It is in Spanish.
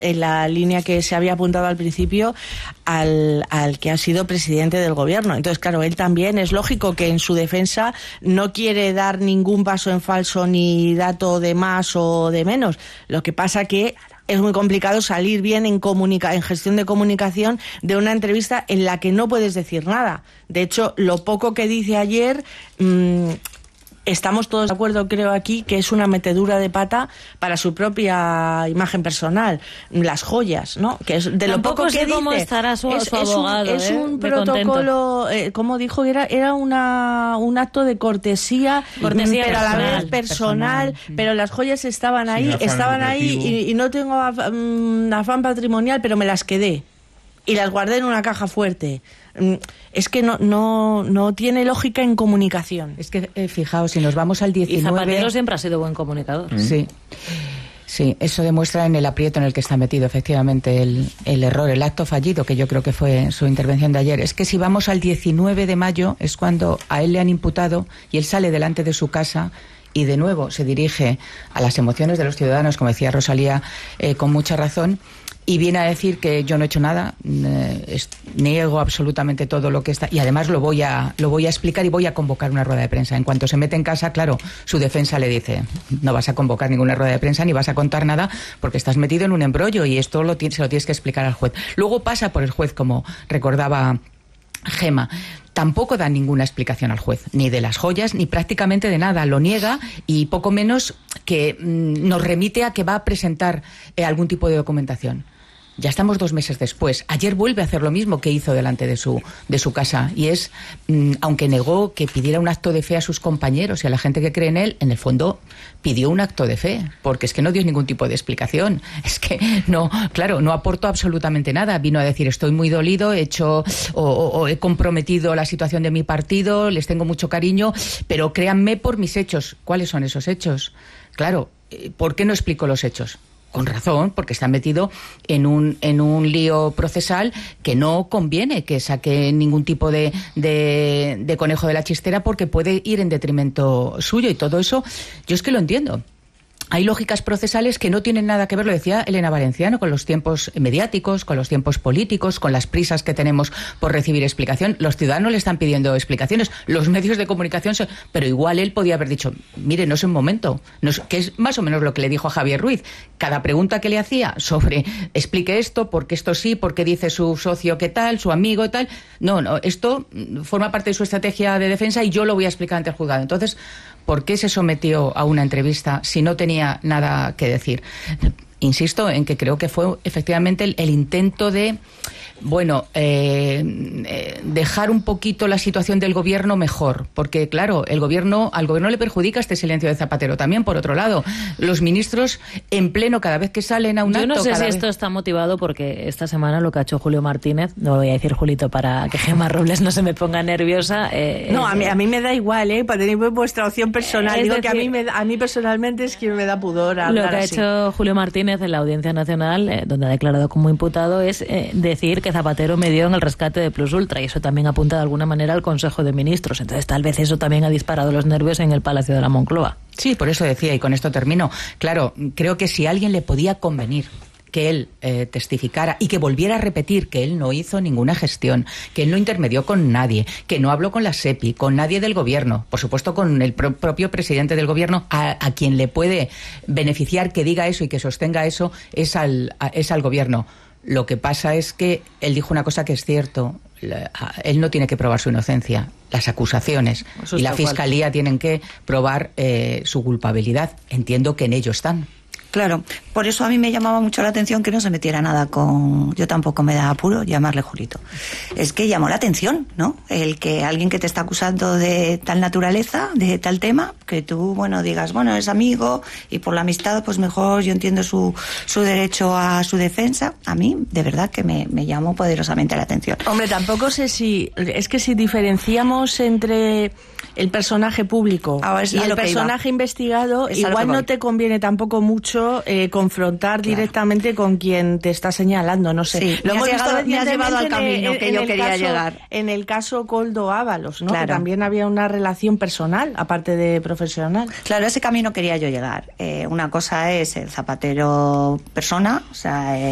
en la línea que se había apuntado al principio, al que ha sido presidente del gobierno. Entonces, claro, él también, es lógico que en su defensa no quiere dar ningún paso en falso ni dato de más o de menos. Lo que pasa que es muy complicado salir bien en gestión de comunicación de una entrevista en la que no puedes decir nada. De hecho, lo poco que dice ayer... estamos todos de acuerdo, creo, aquí, que es una metedura de pata para su propia imagen personal. Las joyas, ¿no? Que es de lo poco que dice. Cómo estará su abogado, es un protocolo, como dijo, era un acto de cortesía pero a la vez personal. Pero las joyas estaban ahí, y no tengo afán patrimonial, pero me las quedé. Y las guardé en una caja fuerte. Es que no tiene lógica en comunicación. Es que, fijaos, si nos vamos al 19... Y Zapatero siempre ha sido buen comunicador. Sí, eso demuestra en el aprieto en el que está metido, efectivamente, el error, el acto fallido, que yo creo que fue su intervención de ayer. Es que si vamos al 19 de mayo, es cuando a él le han imputado y él sale delante de su casa y de nuevo se dirige a las emociones de los ciudadanos, como decía Rosalía, con mucha razón, y viene a decir que yo no he hecho nada, niego absolutamente todo lo que está, y además lo voy a explicar y voy a convocar una rueda de prensa. En cuanto se mete en casa, claro, su defensa le dice, no vas a convocar ninguna rueda de prensa ni vas a contar nada porque estás metido en un embrollo y esto se lo tienes que explicar al juez. Luego pasa por el juez, como recordaba Gema. Tampoco da ninguna explicación al juez, ni de las joyas, ni prácticamente de nada. Lo niega y poco menos que nos remite a que va a presentar algún tipo de documentación. Ya estamos 2 meses después. Ayer vuelve a hacer lo mismo que hizo delante de su casa. Y es, aunque negó que pidiera un acto de fe a sus compañeros y a la gente que cree en él, en el fondo pidió un acto de fe, porque es que no dio ningún tipo de explicación. Es que no aportó absolutamente nada. Vino a decir, estoy muy dolido, he hecho o he comprometido la situación de mi partido, les tengo mucho cariño, pero créanme por mis hechos. ¿Cuáles son esos hechos? Claro, ¿por qué no explico los hechos? Con razón, porque está metido en un lío procesal que no conviene que saque ningún tipo de conejo de la chistera, porque puede ir en detrimento suyo, y todo eso yo es que lo entiendo. Hay lógicas procesales que no tienen nada que ver, lo decía Elena Valenciano, con los tiempos mediáticos, con los tiempos políticos, con las prisas que tenemos por recibir explicación. Los ciudadanos le están pidiendo explicaciones, los medios de comunicación, pero igual él podía haber dicho, mire, no es un momento, que es más o menos lo que le dijo a Javier Ruiz. Cada pregunta que le hacía sobre, explique esto, porque esto sí, porque dice su socio qué tal, su amigo tal. No, esto forma parte de su estrategia de defensa y yo lo voy a explicar ante el juzgado. Entonces, ¿por qué se sometió a una entrevista si no tenía nada que decir? Insisto en que creo que fue efectivamente el intento de, dejar un poquito la situación del gobierno mejor, porque claro, al gobierno le perjudica este silencio de Zapatero. También, por otro lado, los ministros en pleno, cada vez que salen a un acto... Yo no sé si esto está motivado porque esta semana lo que ha hecho Julio Martínez, no lo voy a decir Julito para que Gemma Robles no se me ponga nerviosa... No, a mí me da igual, para tener vuestra opción personal. Digo decir, que a mí personalmente es que me da pudor hablar. Lo que ha hecho Julio Martínez en la Audiencia Nacional, donde ha declarado como imputado, es decir que Zapatero medió en el rescate de Plus Ultra, y eso también apunta de alguna manera al Consejo de Ministros. Entonces tal vez eso también ha disparado los nervios en el Palacio de la Moncloa. Sí, por eso decía, y con esto termino. Claro, creo que si a alguien le podía convenir que él testificara y que volviera a repetir que él no hizo ninguna gestión, que él no intermedió con nadie, que no habló con la SEPI, con nadie del gobierno, por supuesto con el propio presidente del gobierno, a quien le puede beneficiar que diga eso y que sostenga eso es al gobierno. Lo que pasa es que él dijo una cosa que es cierto. Él no tiene que probar su inocencia. Las acusaciones y la Fiscalía tienen que probar su culpabilidad. Entiendo que en ello están. Claro, por eso a mí me llamaba mucho la atención que no se metiera nada con... Yo tampoco me da apuro llamarle Julito. Es que llamó la atención, ¿no? El que alguien que te está acusando de tal naturaleza, de tal tema, que tú, digas, es amigo y por la amistad, pues mejor yo entiendo su derecho a su defensa. A mí, de verdad, que me llamó poderosamente la atención. Hombre, tampoco sé si... Es que si diferenciamos entre el personaje público y el personaje investigado, igual no te conviene tampoco mucho confrontar directamente con quien te está señalando, no sé. Sí, lo hemos visto me has llevado al camino que yo quería llegar. En el caso Koldo Ábalos, ¿no? Claro. Que también había una relación personal, aparte de profesional. Claro, a ese camino quería yo llegar. Una cosa es el Zapatero persona, o sea...